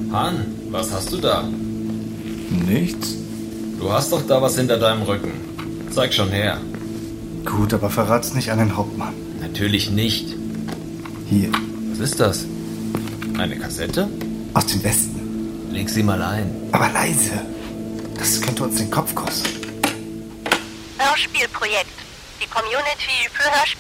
Han, was hast du da? Nichts? Du hast doch da was hinter deinem Rücken. Zeig schon her. Gut, aber verrat's nicht an den Hauptmann. Natürlich nicht. Hier, Was ist das? Eine Kassette? aus dem Westen. Leg sie mal ein. Aber leise. Das könnte uns den Kopf kosten. Hörspielprojekt. Die Community für Hörspiele.